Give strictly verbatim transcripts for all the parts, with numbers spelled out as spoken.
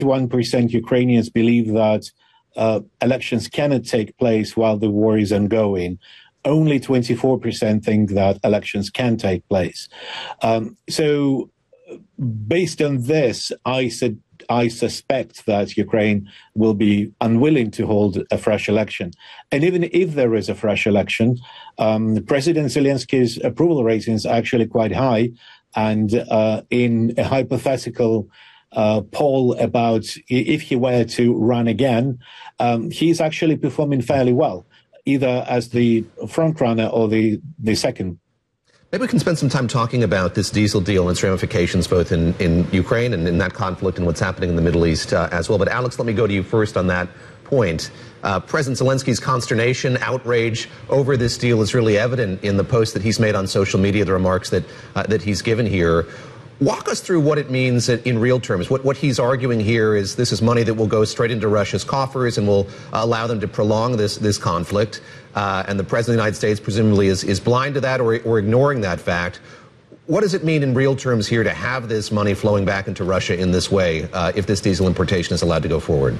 sixty-one percent Ukrainians believe that uh, elections cannot take place while the war is ongoing. Only twenty-four percent think that elections can take place. Um, so based on this, I said, I suspect that Ukraine will be unwilling to hold a fresh election. And even if there is a fresh election, um, President Zelensky's approval ratings are actually quite high. And uh, in a hypothetical uh, poll about if he were to run again, um, he's actually performing fairly well, either as the front runner or the, the second. Maybe we can spend some time talking about this diesel deal and its ramifications both in, in Ukraine and in that conflict and what's happening in the Middle East uh, as well. But Alex, let me go to you first on that point. Uh, President Zelensky's consternation, outrage over this deal is really evident in the post that he's made on social media, the remarks that, uh, that he's given here. Walk us through what it means in real terms. What, what he's arguing here is this is money that will go straight into Russia's coffers and will allow them to prolong this, this conflict. Uh, and the President of the United States presumably is, is blind to that or, or ignoring that fact. What does it mean in real terms here to have this money flowing back into Russia in this way uh, if this diesel importation is allowed to go forward?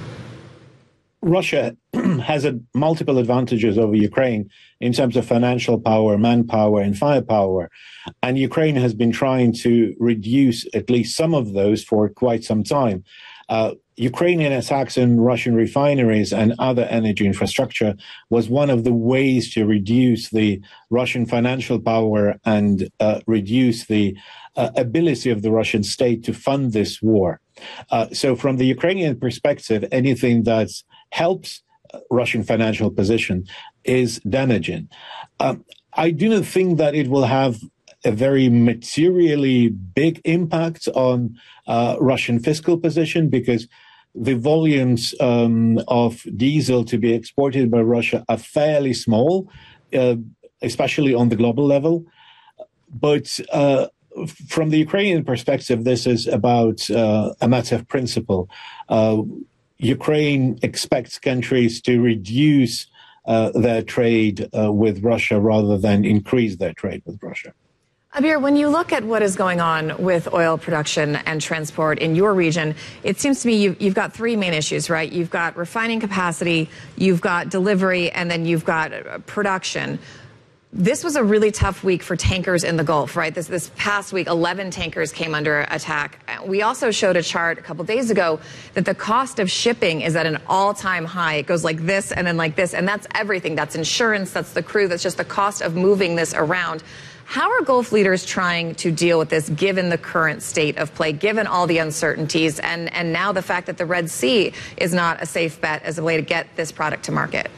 Russia has a, multiple advantages over Ukraine in terms of financial power, manpower, and firepower. And Ukraine has been trying to reduce at least some of those for quite some time. Uh, Ukrainian attacks on Russian refineries and other energy infrastructure was one of the ways to reduce the Russian financial power and uh, reduce the uh, ability of the Russian state to fund this war. Uh, so from the Ukrainian perspective, anything that helps Russian financial position is damaging. Um, I do not think that it will have a very materially big impact on uh, Russian fiscal position because the volumes um, of diesel to be exported by Russia are fairly small, uh, especially on the global level. But uh, from the Ukrainian perspective, this is about uh, a matter of principle. Uh, Ukraine expects countries to reduce uh, their trade uh, with Russia rather than increase their trade with Russia. Abir, when you look at what is going on with oil production and transport in your region, it seems to me you, you've got three main issues, right? You've got refining capacity, you've got delivery, and then you've got production. This was a really tough week for tankers in the Gulf, right? This this past week, eleven tankers came under attack. We also showed a chart a couple days ago that the cost of shipping is at an all-time high. It goes like this and then like this, and that's everything. That's insurance, that's the crew, that's just the cost of moving this around. How are Gulf leaders trying to deal with this, given the current state of play, given all the uncertainties, and, and now the fact that the Red Sea is not a safe bet as a way to get this product to market?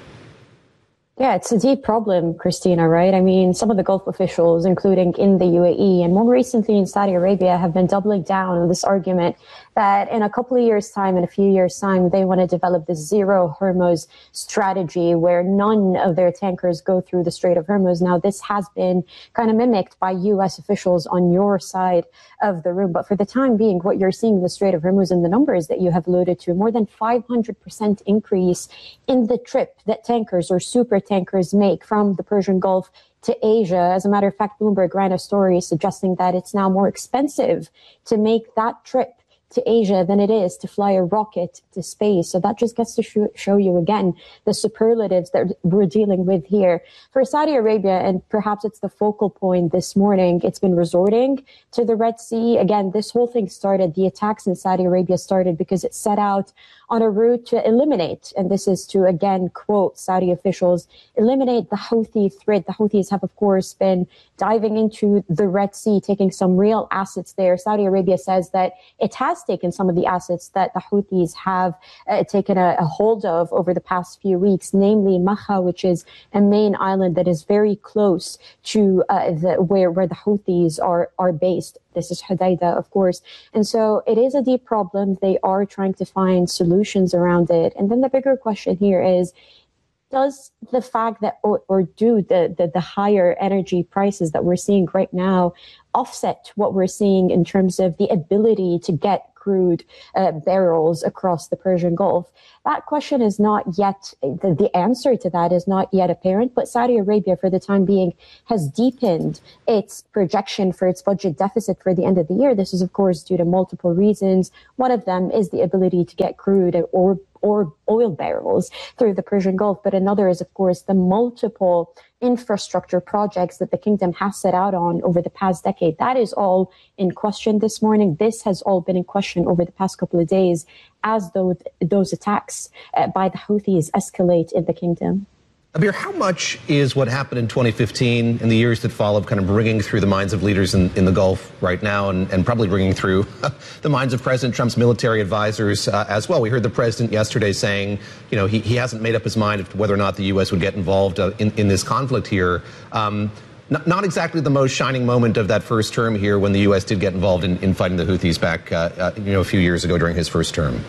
Yeah, it's a deep problem, Christina, right? I mean, some of the Gulf officials, including in the U A E and more recently in Saudi Arabia, have been doubling down on this argument that in a couple of years' time, in a few years' time, they want to develop this zero Hormuz strategy where none of their tankers go through the Strait of Hormuz. Now, this has been kind of mimicked by U S officials on your side of the room. But for the time being, what you're seeing in the Strait of Hormuz and the numbers that you have alluded to, more than five hundred percent increase in the trip that tankers or super tankers make from the Persian Gulf to Asia. As a matter of fact, Bloomberg ran a story suggesting that it's now more expensive to make that trip to Asia than it is to fly a rocket to space. So that just gets to sh- show you again the superlatives that we're dealing with here. For Saudi Arabia, and perhaps it's the focal point this morning, it's been resorting to the Red Sea. Again, this whole thing started, the attacks in Saudi Arabia started because it set out on a route to eliminate, and this is to, again, quote Saudi officials, eliminate the Houthi threat. The Houthis have, of course, been diving into the Red Sea, taking some real assets there. Saudi Arabia says that it has taken some of the assets that the Houthis have uh, taken a, a hold of over the past few weeks, namely Maha, which is a main island that is very close to uh, the, where, where the Houthis are, are based. This is Hodeidah, of course. And so it is a deep problem. They are trying to find solutions around it. And then the bigger question here is, does the fact that, or, or do the, the, the higher energy prices that we're seeing right now offset what we're seeing in terms of the ability to get crude uh, barrels across the Persian Gulf. That question is not yet, the, the answer to that is not yet apparent, but Saudi Arabia, for the time being, has deepened its projection for its budget deficit for the end of the year. This is, of course, due to multiple reasons. One of them is the ability to get crude or or oil barrels through the Persian Gulf. But another is, of course, the multiple infrastructure projects that the kingdom has set out on over the past decade. That is all in question this morning. This has all been in question over the past couple of days as those, those attacks uh, by the Houthis escalate in the kingdom. Abir, how much is what happened in twenty fifteen and the years that followed kind of bringing through the minds of leaders in, in the Gulf right now and, and probably bringing through the minds of President Trump's military advisors uh, as well? We heard the president yesterday saying, you know, he, he hasn't made up his mind as to whether or not the U S would get involved uh, in, in this conflict here. Um, not, not exactly the most shining moment of that first term here when the U S did get involved in, in fighting the Houthis back, uh, uh, you know, a few years ago during his first term.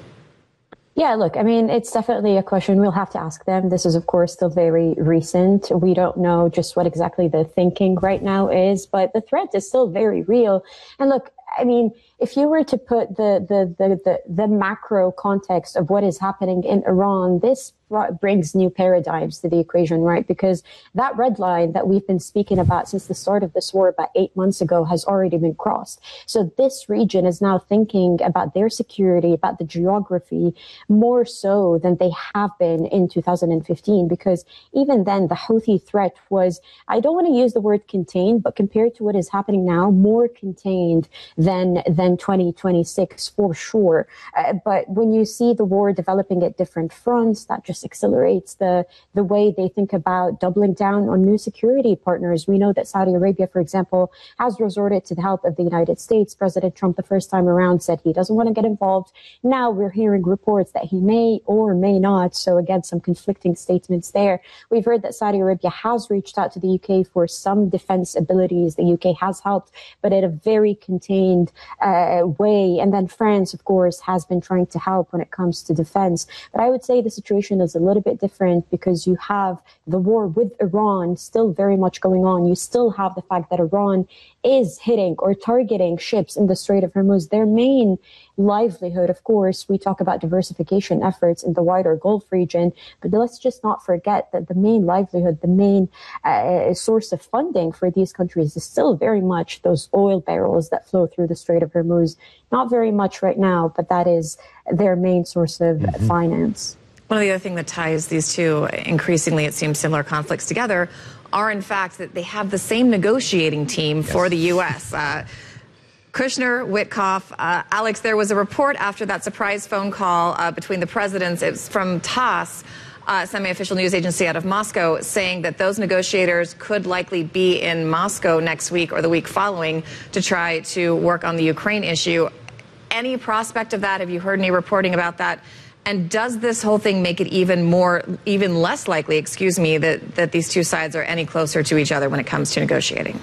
Yeah, look, I mean, it's definitely a question we'll have to ask them. This is, of course, still very recent. We don't know just what exactly the thinking right now is, but the threat is still very real. And look, I mean, if you were to put the, the, the, the, the macro context of what is happening in Iran, this brings new paradigms to the equation, right? Because that red line that we've been speaking about since the start of this war about eight months ago has already been crossed. So this region is now thinking about their security, about the geography, more so than they have been in two thousand fifteen, because even then the Houthi threat was, I don't want to use the word contained, but compared to what is happening now, more contained than, than twenty twenty-six for sure. Uh, but when you see the war developing at different fronts, that just accelerates the the way they think about doubling down on new security partners. We know that Saudi Arabia, for example, has resorted to the help of the United States. President Trump, the first time around, said he doesn't want to get involved. Now we're hearing reports that he may or may not. So again, some conflicting statements there. We've heard that Saudi Arabia has reached out to the U K for some defense abilities. The U K has helped, but in a very contained uh, way. And then France, of course, has been trying to help when it comes to defense. But I would say the situation is a little bit different because you have the war with Iran still very much going on. You still have the fact that Iran is hitting or targeting ships in the Strait of Hormuz. Their main livelihood, of course, we talk about diversification efforts in the wider Gulf region, but let's just not forget that the main livelihood, the main uh, source of funding for these countries is still very much those oil barrels that flow through the Strait of Hormuz. Not very much right now, but that is their main source of mm-hmm. finance. One of the other things that ties these two, increasingly it seems, similar conflicts together are, in fact, that they have the same negotiating team yes. for the U S. Uh, Kushner, Witkoff, uh, Alex, there was a report after that surprise phone call uh, between the presidents. It's from TASS, uh, semi-official news agency out of Moscow, saying that those negotiators could likely be in Moscow next week or the week following to try to work on the Ukraine issue. Any prospect of that? Have you heard any reporting about that? And does this whole thing make it even more, even less likely, excuse me, that, that these two sides are any closer to each other when it comes to negotiating?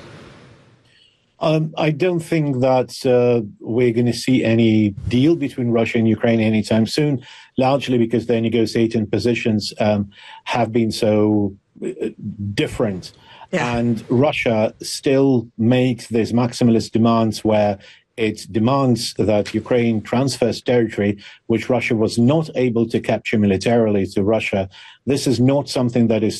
Um, I don't think that uh, we're going to see any deal between Russia and Ukraine anytime soon, largely because their negotiating positions um, have been so uh, different. Yeah. And Russia still makes these maximalist demands where it demands that Ukraine transfers territory which Russia was not able to capture militarily to Russia. This is not something that is